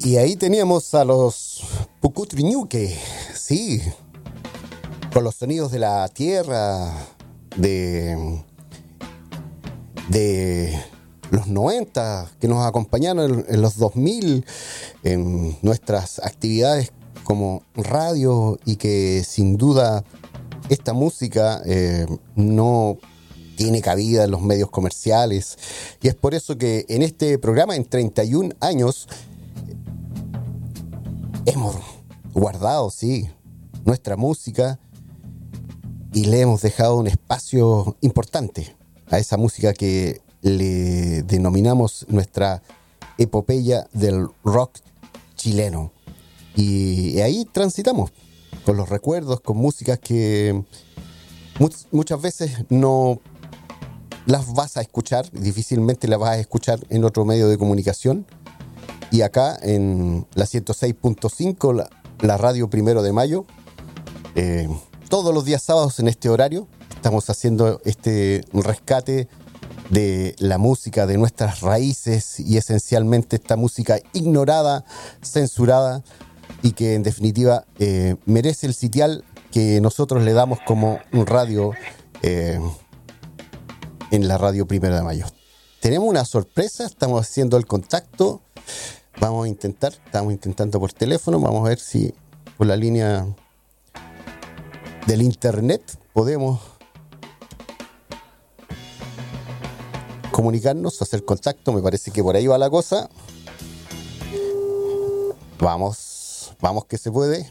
Y ahí teníamos a los Pucutriñuque, sí, con los sonidos de la tierra, de los 90, que nos acompañaron en los 2000, en nuestras actividades como radio, y que sin duda esta música no tiene cabida en los medios comerciales, y es por eso que en este programa, en 31 años, hemos guardado, sí, nuestra música, y le hemos dejado un espacio importante a esa música que le denominamos nuestra epopeya del rock chileno. Y ahí transitamos con los recuerdos, con músicas que muchas veces no las vas a escuchar, difícilmente las vas a escuchar en otro medio de comunicación. Y acá en la 106.5, la radio 1 de Mayo, todos los días sábados en este horario, estamos haciendo este rescate de la música, de nuestras raíces, y esencialmente esta música ignorada, censurada, y que en definitiva merece el sitial que nosotros le damos como un radio en la radio 1 de Mayo. Tenemos una sorpresa, estamos haciendo el contacto, estamos intentando por teléfono, vamos a ver si por la línea del internet podemos comunicarnos, hacer contacto. Me parece que por ahí va la cosa. Vamos que se puede.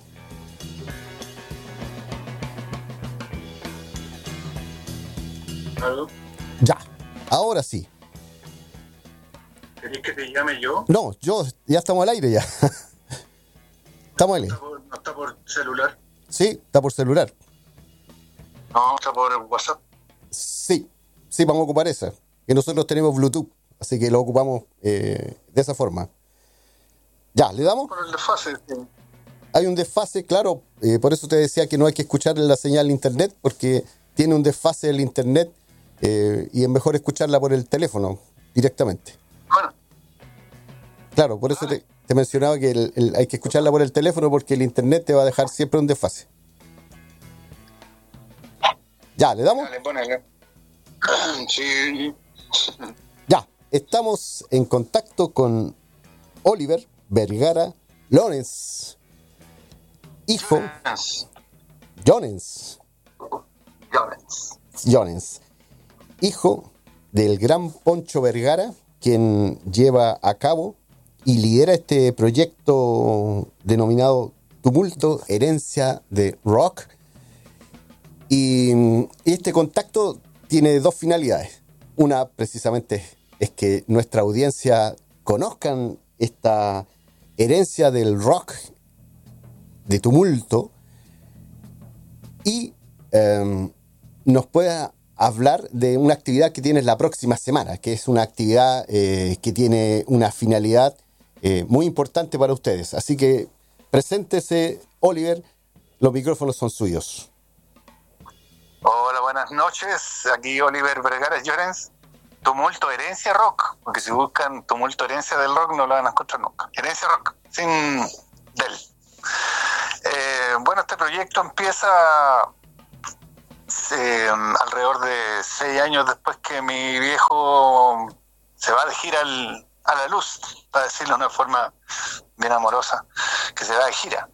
¿Aló? Ya, ahora sí. ¿Querés que te llame yo? No, ya estamos al aire ya. Estamos al aire. ¿No está por celular? Sí, está por celular. No, está por WhatsApp. Sí, vamos a ocupar esa. Que nosotros tenemos Bluetooth, así que lo ocupamos de esa forma. Ya, ¿le damos? Por el desfase. Sí. Hay un desfase, claro, por eso te decía que no hay que escuchar la señal de internet, porque tiene un desfase el internet, y es mejor escucharla por el teléfono directamente. Bueno. Claro, por eso te mencionaba que hay que escucharla por el teléfono, porque el internet te va a dejar siempre un desfase. Ya, ¿le damos? Dale, ponele. Sí. Ya, estamos en contacto con Oliver Vergara Lorenz, hijo Jones, hijo del gran Poncho Vergara, quien lleva a cabo y lidera este proyecto denominado Tumulto, Herencia de Rock. Y este contacto tiene dos finalidades. Una, precisamente, es que nuestra audiencia conozcan esta herencia del rock de Tumulto, y nos pueda hablar de una actividad que tienes la próxima semana, que es una actividad que tiene una finalidad muy importante para ustedes. Así que preséntese, Oliver, los micrófonos son suyos. Hola, buenas noches. Aquí Oliver Vergara Llorens. Tumulto Herencia Rock, porque si buscan Tumulto Herencia del Rock no lo van a encontrar nunca. Herencia Rock, sin del. Bueno, este proyecto empieza alrededor de 6 años después que mi viejo se va de gira a la luz, para decirlo de una forma bien amorosa, que se va de gira.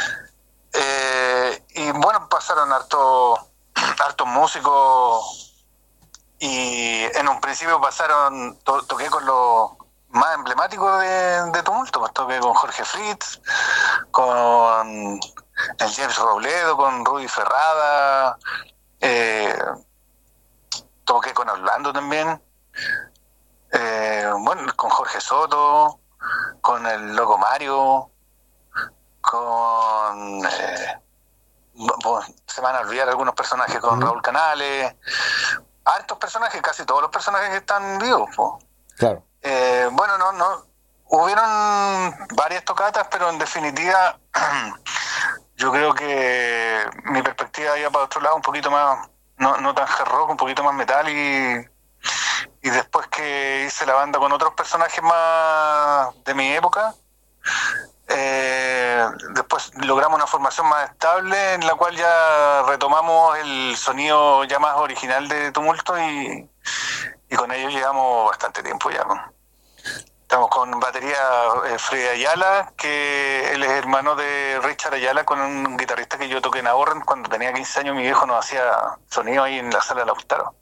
Y bueno, pasaron hartos músicos, y en un principio toqué con los más emblemáticos de Tumulto, pues toqué con Jorge Fritz, con el James Robledo, con Rudy Ferrada, toqué con Orlando también, bueno, con Jorge Soto, con el Loco Mario, con se van a olvidar algunos personajes, con Raúl Canales, hartos personajes, casi todos los personajes que están vivos, po. Claro. Bueno, no hubieron varias tocatas, pero en definitiva yo creo que mi perspectiva iba para otro lado, un poquito más, no tan hard rock, un poquito más metal, y después que hice la banda con otros personajes más de mi época, Después logramos una formación más estable en la cual ya retomamos el sonido ya más original de Tumulto y con ello llevamos bastante tiempo ya, ¿no? Estamos con batería Freddy Ayala, que él es hermano de Richard Ayala, con un guitarrista que yo toqué en Aborren. Cuando tenía 15 años mi viejo nos hacía sonido ahí en la sala de Lautaro.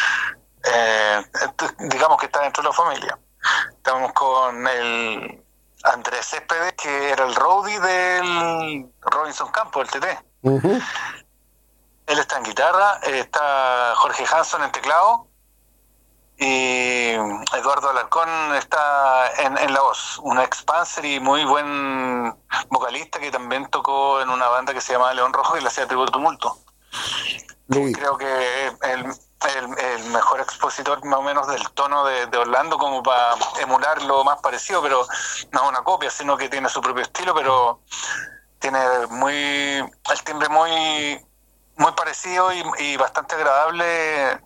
Digamos que está dentro de la familia. Estamos con el Andrés Céspedes, que era el roadie del Robinson Campos, el TT. Uh-huh. Él está en guitarra, está Jorge Hanson en teclado y Eduardo Alarcón está en la voz, un ex Panzer y muy buen vocalista que también tocó en una banda que se llama León Rojo y le hacía tributo a Tumulto. Creo que el mejor expositor más o menos del tono de Orlando, como para emular lo más parecido, pero no es una copia, sino que tiene su propio estilo, pero tiene el timbre muy parecido y bastante agradable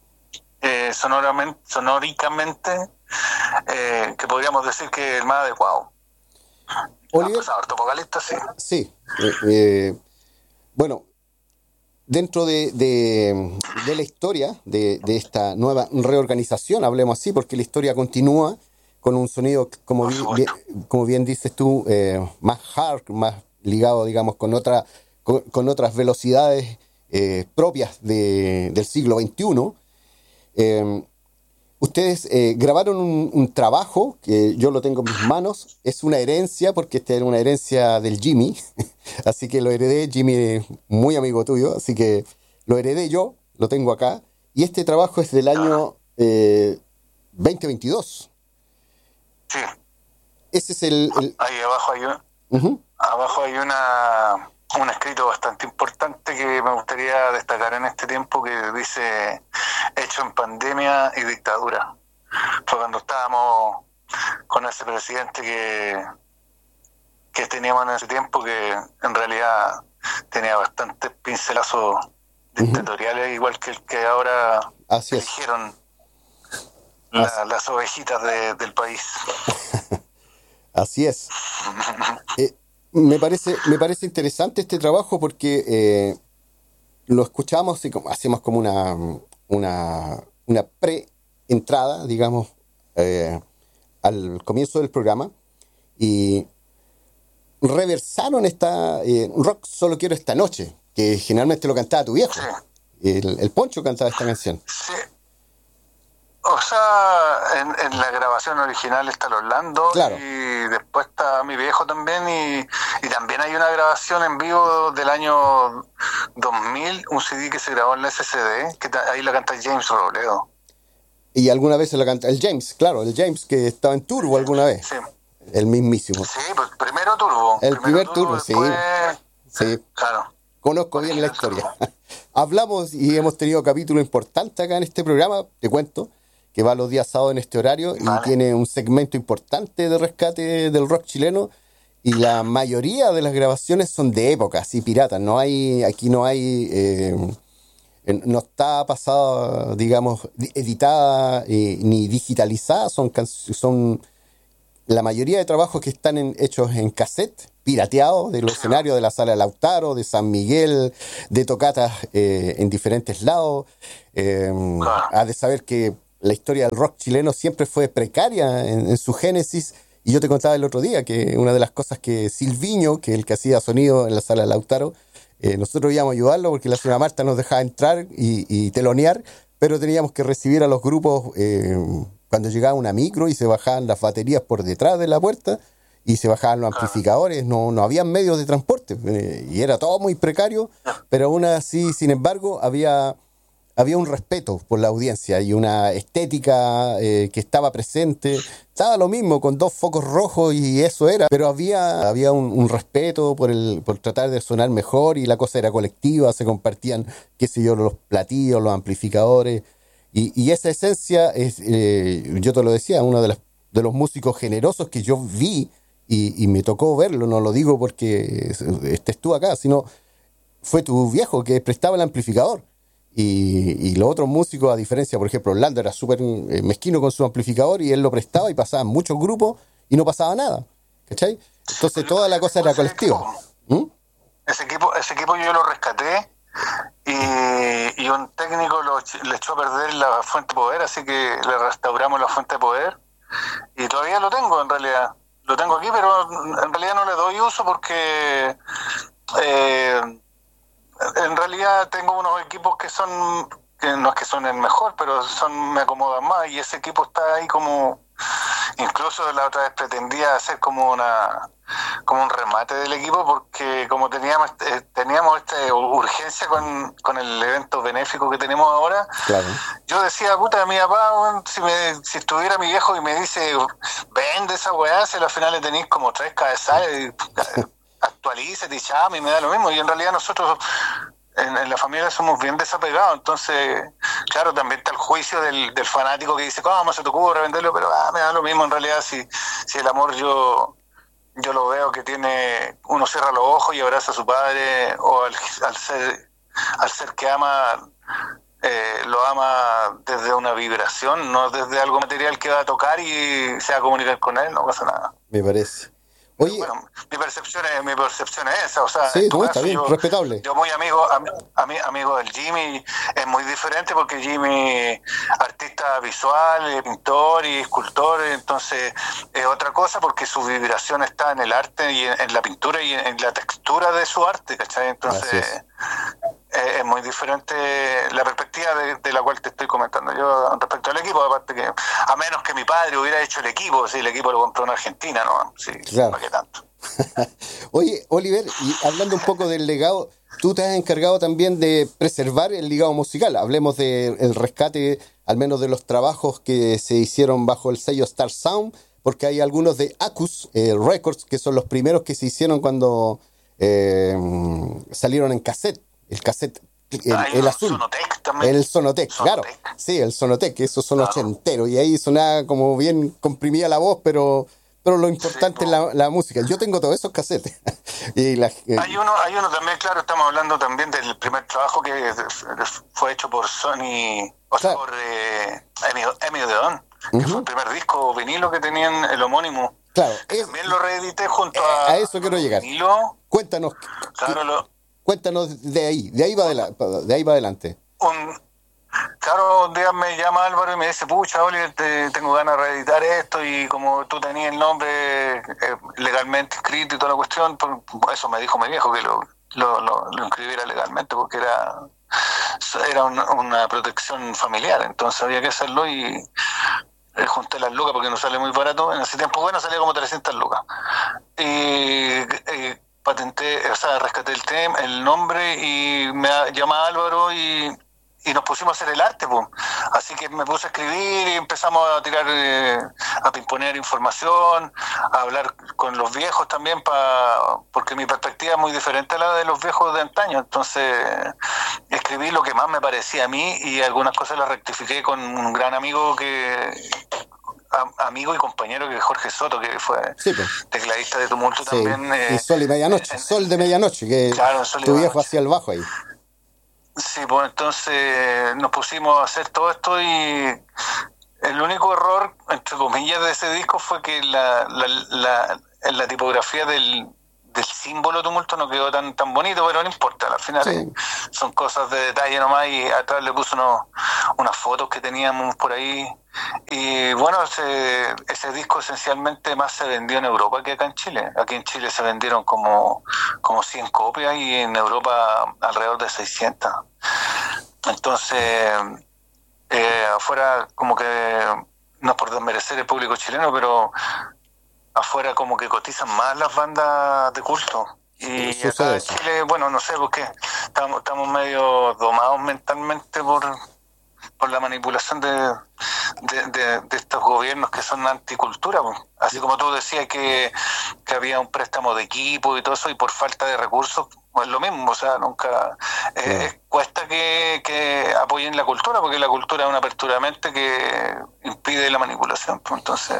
sonóricamente, que podríamos decir que es el más adecuado. Oliver, harto vocalista, sí. Sí. Bueno, dentro de la historia de esta nueva reorganización, hablemos así, porque la historia continúa con un sonido, como bien dices tú, más hard, más ligado, digamos, con otras velocidades propias del siglo XXI. Ustedes grabaron un trabajo que yo lo tengo en mis manos. Es una herencia, porque esta era una herencia del Jimmy. Así que lo heredé. Jimmy es muy amigo tuyo, así que lo heredé yo, lo tengo acá. Y este trabajo es del año 2022. Sí. Ese es Ahí abajo hay abajo hay un escrito bastante importante que me gustaría destacar en este tiempo, que dice: hecho en pandemia y dictadura. Fue cuando estábamos con ese presidente que teníamos en ese tiempo, que en realidad tenía bastantes pincelazos dictatoriales, igual que el que ahora eligieron las ovejitas del país. Así es. Me parece interesante este trabajo porque lo escuchamos y hacemos como una pre-entrada, digamos, al comienzo del programa, y reversaron esta Rock Solo Quiero Esta Noche, que generalmente lo cantaba tu viejo. Sí. El Poncho cantaba esta canción. Sí. O sea, en la grabación original está el Orlando, claro, y después está mi viejo también, y también hay una grabación en vivo del año 2000, un CD que se grabó en la SCD, que ahí la canta James Robledo. Y alguna vez se la canta el James, claro, el James que estaba en Turbo alguna vez. Sí. El mismísimo. Sí, pues primero Turbo. El primer Turbo, después... sí. Claro. Conozco bien la historia. Hablamos y hemos tenido capítulos importantes acá en este programa, te cuento, que va los días sábados en este horario, y tiene un segmento importante de rescate del rock chileno, y la mayoría de las grabaciones son de época, así piratas. No hay no está pasada, digamos, editada ni digitalizada. Son la mayoría de trabajos que están hechos en cassette, pirateados de los escenarios de la Sala de Lautaro, de San Miguel, de tocatas en diferentes lados. Has de saber que la historia del rock chileno siempre fue precaria en su génesis, y yo te contaba el otro día que una de las cosas que Silviño, que es el que hacía sonido en la Sala de Lautaro, nosotros íbamos a ayudarlo porque la señora Marta nos dejaba entrar y telonear, pero teníamos que recibir a los grupos cuando llegaba una micro, y se bajaban las baterías por detrás de la puerta y se bajaban los amplificadores. No había medios de transporte, y era todo muy precario, pero aún así, sin embargo, había un respeto por la audiencia y una estética que estaba presente. Estaba lo mismo, con 2 focos rojos, y eso era, pero había un respeto por tratar de sonar mejor, y la cosa era colectiva, se compartían, qué sé yo, los platillos, los amplificadores, y esa esencia es, yo te lo decía, uno de los músicos generosos que yo vi, y me tocó verlo. No lo digo porque estés tú acá, sino fue tu viejo que prestaba el amplificador. Y los otros músicos, a diferencia, por ejemplo, Orlando era súper mezquino con su amplificador, y él lo prestaba y pasaban muchos grupos y no pasaba nada. ¿cachai? Entonces toda la cosa era colectiva. Ese equipo yo lo rescaté y un técnico le echó a perder la fuente de poder, así que le restauramos la fuente de poder y todavía lo tengo en realidad. Lo tengo aquí, pero en realidad no le doy uso porque en realidad tengo unos equipos que no es que son el mejor, pero me acomodan más y ese equipo está ahí como, incluso la otra vez pretendía hacer como un remate del equipo porque como teníamos esta urgencia con el evento benéfico que tenemos ahora. Claro. Yo decía, puta, mi papá, bueno, si estuviera mi viejo y me dice, vende esa weá, si al final le tenéis como 3 cabezales, actualízate y llame y me da lo mismo. Y en realidad nosotros en la familia somos bien desapegados, entonces, claro, también está el juicio del fanático que dice, ¿cómo se te ocurre venderlo? Pero me da lo mismo en realidad si el amor yo lo veo que uno cierra los ojos y abraza a su padre, o al ser que ama, lo ama desde una vibración, no desde algo material que va a tocar y se va a comunicar con él, no pasa nada. Me parece. Oye, bueno, mi percepción es esa, o sea, sí, está bien, respetable. Yo muy amigo del Jimmy, es muy diferente porque Jimmy, artista visual, pintor y escultor, entonces es otra cosa porque su vibración está en el arte y en la pintura y en la textura de su arte, ¿cachai? Entonces es muy diferente la perspectiva de la cual te estoy comentando yo respecto al equipo, aparte que a menos que mi padre hubiera hecho el equipo, si el equipo lo compró en Argentina, ¿no? Sí, claro. ¿Para qué tanto? Oye, Oliver, y hablando un poco del legado, tú te has encargado también de preservar el legado musical. Hablemos del rescate, al menos de los trabajos que se hicieron bajo el sello Star Sound, porque hay algunos de Acus Records, que son los primeros que se hicieron cuando salieron en cassette. El cassette, el azul. Sonotec también. El Sonotec, claro. Sí, el Sonotec, esos son ochenteros. Y ahí sonaba como bien comprimida la voz, pero lo importante es la música. Yo tengo todos esos cassettes. Hay uno también, claro, estamos hablando también del primer trabajo que fue hecho por Sony, o sea, por Emmy Odeon, que fue el primer disco vinilo que tenían el homónimo. Claro. También lo reedité junto a eso quiero llegar. Vinilo. Cuéntanos. Claro, Cuéntanos de ahí va adelante. Un día me llama Álvaro y me dice, pucha, Oliver, tengo ganas de reeditar esto y como tú tenías el nombre legalmente escrito y toda la cuestión, eso me dijo mi viejo que lo inscribiera legalmente porque era una protección familiar, entonces había que hacerlo y junté las lucas porque no sale muy barato. En ese tiempo, salía como 300 lucas. Y patenté, o sea, rescaté el nombre y me llama Álvaro y nos pusimos a hacer el arte, pues. Así que me puse a escribir y empezamos a tirar, a pimponear información, a hablar con los viejos también, porque mi perspectiva es muy diferente a la de los viejos de antaño. Entonces, escribí lo que más me parecía a mí y algunas cosas las rectifiqué con un gran amigo amigo y compañero que es Jorge Soto, que fue tecladista de Tumulto también. Y Sol y Medianoche, Sol de Medianoche, que claro, tu viejo hacía el bajo ahí. Sí, pues entonces nos pusimos a hacer todo esto y el único error, entre comillas, de ese disco fue que la tipografía del símbolo Tumulto no quedó tan bonito, pero no importa, al final son cosas de detalle nomás y atrás le puse unas fotos que teníamos por ahí y bueno, ese disco esencialmente más se vendió en Europa que acá en Chile. Aquí en Chile se vendieron como 100 copias y en Europa alrededor de 600. Entonces afuera como que, no es por desmerecer el público chileno, pero afuera como que cotizan más las bandas de culto. Y acá en Chile, bueno, no sé por qué, estamos medio domados mentalmente por la manipulación de estos gobiernos que son anticultura, pues. Así como tú decías que había un préstamo de equipo y todo eso, y por falta de recursos, pues lo mismo, o sea, nunca cuesta que apoyen la cultura, porque la cultura es una apertura de mente que impide la manipulación, pues. Entonces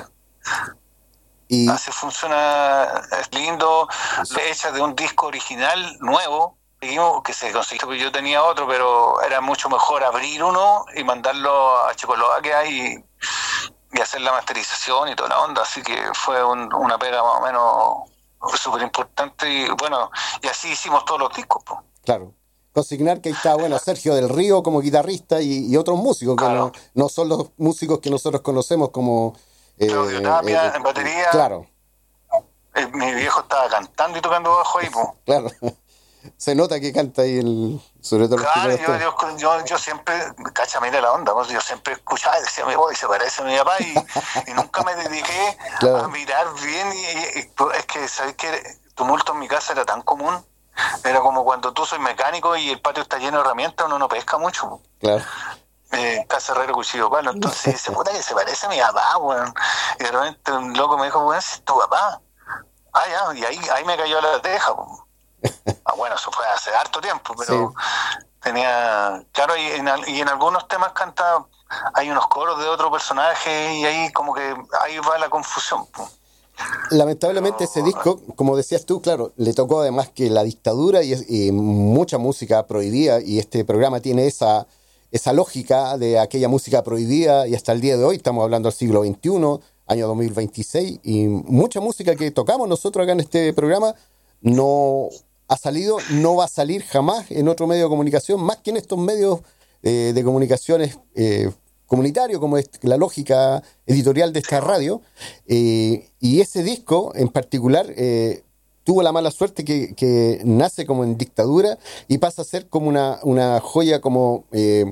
así funciona, es lindo, hecha de un disco original nuevo que se consiguió, yo tenía otro, pero era mucho mejor abrir uno y mandarlo a Checoslovaquia y y hacer la masterización y toda la onda, así que fue una pega más o menos súper importante y bueno, y así hicimos todos los discos, pues. Claro. Consignar que ahí está, bueno, Sergio del Río como guitarrista y otros músicos, que Claro. no son los músicos que nosotros conocemos como... Claudio Tapia en batería. Claro, Mi viejo estaba cantando y tocando bajo ahí, pues. claro. Se nota que canta ahí, sobre todo los Claro, primeros temas. yo siempre, cacha, mira la onda, pues, yo siempre escuchaba y decía, mi voz se parece a mi papá y nunca me dediqué Claro. a mirar bien es que, ¿sabes qué? Tumulto en mi casa era tan común, era como cuando tú soy mecánico y el patio está lleno de herramientas, uno no pesca mucho, Claro. casa herrero, cuchillo, palo, entonces dice, puta que se parece a mi papá, weón, y de repente un loco me dijo, weón, es tu papá, ya, y ahí me cayó la teja, weón. Bueno, eso fue hace harto tiempo, pero Sí. tenía, claro, y en algunos temas canta, hay unos coros de otro personaje y ahí como que ahí va la confusión. Lamentablemente ese disco, como decías tú, claro, le tocó además que la dictadura y mucha música prohibida, y este programa tiene esa lógica de aquella música prohibida, y hasta el día de hoy estamos hablando del siglo XXI, año 2026, y mucha música que tocamos nosotros acá en este programa no ha salido, no va a salir jamás en otro medio de comunicación, más que en estos medios de comunicaciones comunitario, como es la lógica editorial de esta radio. Y ese disco en particular tuvo la mala suerte que nace como en dictadura y pasa a ser como una joya como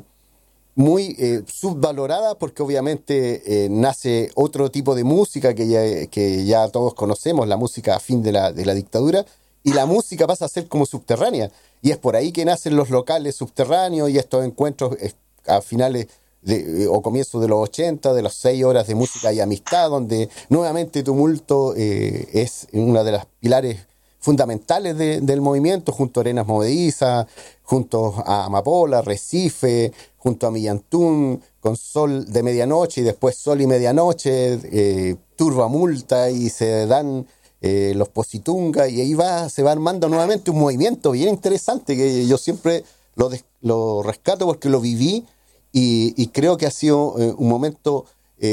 muy subvalorada, porque obviamente nace otro tipo de música que ya todos conocemos, la música a fin de la dictadura, y la música pasa a ser como subterránea, y es por ahí que nacen los locales subterráneos y estos encuentros a finales o comienzos de los 80, de las 6 horas de música y amistad, donde nuevamente Tumulto es una de las pilares fundamentales del movimiento, junto a Arenas Movedizas, junto a Amapola, Recife, junto a Millantún, con Sol de Medianoche y después Sol y Medianoche, Turba Multa, y se dan los Positunga, y ahí se va armando nuevamente un movimiento bien interesante que yo siempre lo rescato porque lo viví. Y creo que ha sido un momento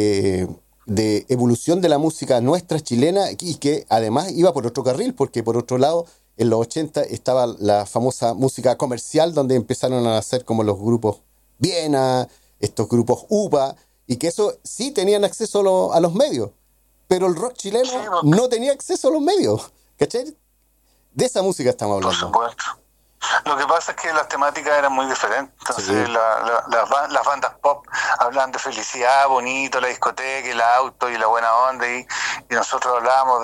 de evolución de la música nuestra chilena, y que además iba por otro carril, porque por otro lado, en los 80 estaba la famosa música comercial, donde empezaron a nacer como los grupos Viena, estos grupos UPA, y que eso sí tenían acceso a los medios, pero el rock chileno no tenía acceso a los medios, ¿cachai? De esa música estamos hablando. Por supuesto. Lo que pasa es que las temáticas eran muy diferentes, entonces Sí. las bandas pop hablaban de felicidad, bonito, la discoteca, el auto y la buena onda, y nosotros hablábamos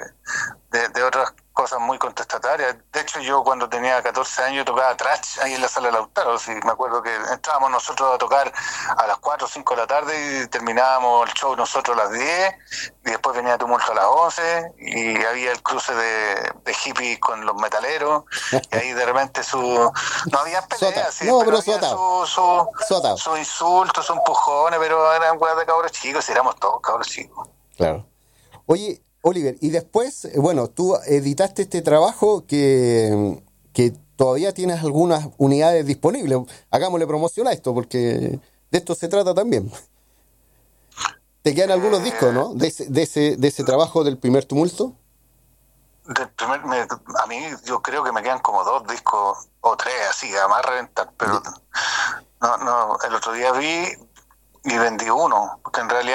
de otras cosas muy contestatarias. De hecho, yo cuando tenía 14 años tocaba thrash ahí en la sala Lautaro. Sí, me acuerdo que entrábamos nosotros a tocar a las 4 o 5 de la tarde y terminábamos el show nosotros a las 10, y después venía Tumulto a las 11 y había el cruce de hippies con los metaleros, y ahí de repente no había peleas, sí, no, pero había Sotao. sus insultos, sus empujones, pero eran weas de cabros chicos, y éramos todos cabros chicos. Claro. Oye, Oliver, y después, bueno, tú editaste este trabajo que todavía tienes algunas unidades disponibles. Hagámosle promoción a esto, porque de esto se trata también. ¿Te quedan algunos discos, no? De ese trabajo del primer Tumulto. A mí yo creo que me quedan como 2 discos o 3 así, a más reventar, pero no, el otro día vi y vendí uno, porque en realidad